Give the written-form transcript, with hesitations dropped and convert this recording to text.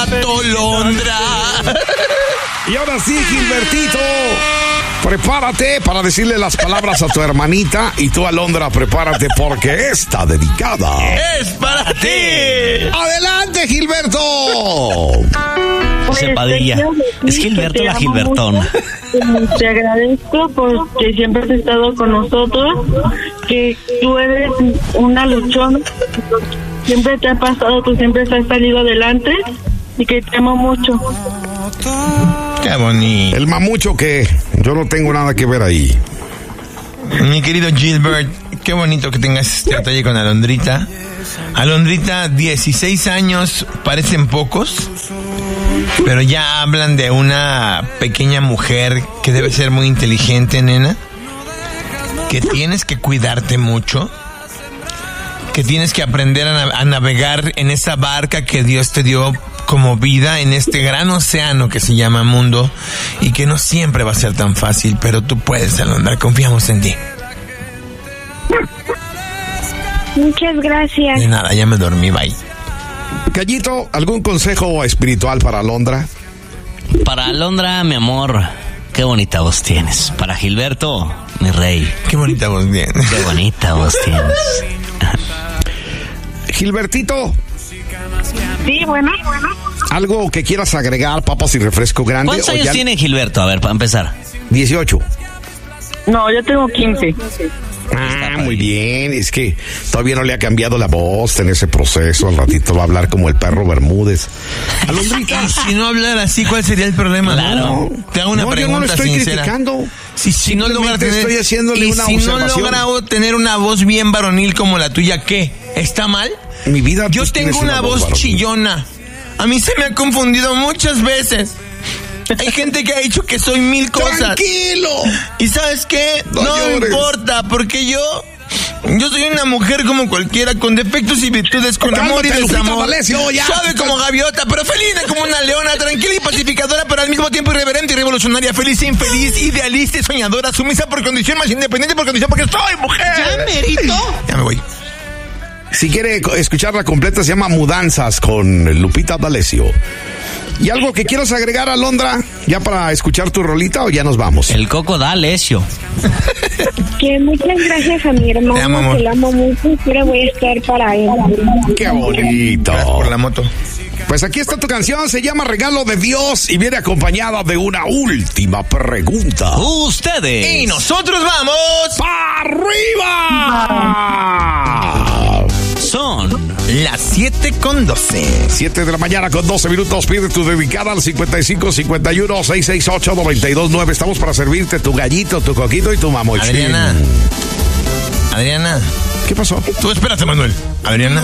Londra. Y ahora sí, Gilbertito, prepárate para decirle las palabras a tu hermanita. Y tú, Alondra, prepárate porque esta dedicada ¡es para ti! ¡Adelante, Gilberto! Padilla. Es Gilberto la Gilbertona. Te agradezco porque siempre has estado con nosotros, que tú eres una luchona, siempre te ha pasado, tú siempre has salido adelante y que te amo mucho. Qué bonito. El mamucho que yo no tengo nada que ver ahí. Mi querido Gilbert, qué bonito que tengas este detalle con Alondrita. Alondrita, 16 años, parecen pocos, pero ya hablan de una pequeña mujer que debe ser muy inteligente, nena, que tienes que cuidarte mucho, que tienes que aprender a navegar en esa barca que Dios te dio como vida en este gran océano que se llama mundo, y que no siempre va a ser tan fácil, pero tú puedes, Alondra, confiamos en ti. Muchas gracias. De nada, ya me dormí, bye. Gallito, ¿algún consejo espiritual para Alondra? Para Alondra, mi amor, qué bonita voz tienes. Para Gilberto, mi rey, Qué bonita voz tienes. qué bonita voz tienes. Gilbertito, Sí, bueno. ¿algo que quieras agregar, papas y refresco grande? ¿Cuántos ¿O años ya? tiene Gilberto? A ver, para empezar. 18. No, yo tengo 15. Ah, muy bien. Es que todavía no le ha cambiado la voz en ese proceso. Al ratito va a hablar como el perro Bermúdez. Alondrita. Si no hablara así, ¿cuál sería el problema? Claro. Te hago una No, yo pregunta no lo estoy sincera. criticando. Si no logra Simplemente tener, estoy haciéndole y una si no observación. logra tener una voz bien varonil como la tuya, ¿qué? ¿Está mal? Mi vida, Yo tú tienes tengo una voz varonil. chillona. A mí se me ha confundido muchas veces. Hay gente que ha dicho que soy mil cosas. ¡Tranquilo! ¿Y sabes qué? No llores. Importa, porque yo soy una mujer como cualquiera, con defectos y virtudes, con amor y Cálmate, Lupita desamor. D'Alessio, ya. Suave como gaviota, pero felina como una leona, tranquila y pacificadora, pero al mismo tiempo irreverente y revolucionaria, feliz e infeliz, idealista y soñadora, sumisa por condición, más independiente por condición, porque soy mujer. ¿Ya, merito? Ya me voy. Si quiere escucharla completa, se llama Mudanzas con Lupita D'Alessio. ¿Y algo que quieras agregar, Alondra? ¿Ya para escuchar tu rolita o ya nos vamos? El Coco da Alessio. Que muchas gracias a mi Te amo, hermano, amor. que lo amo mucho y siempre voy a estar para él. ¡Qué bonito! Gracias por la moto. Pues aquí está tu canción, se llama Regalo de Dios y viene acompañada de una última pregunta. Ustedes. Y nosotros vamos ¡Para arriba! Son las 7:12. 7 de la mañana con 12 minutos. Pide tu dedicada al 55 51 668 929. Estamos para servirte tu gallito, tu coquito y tu mamochín. Adriana. ¿Qué pasó? Tú espérate, Manuel. Adriana.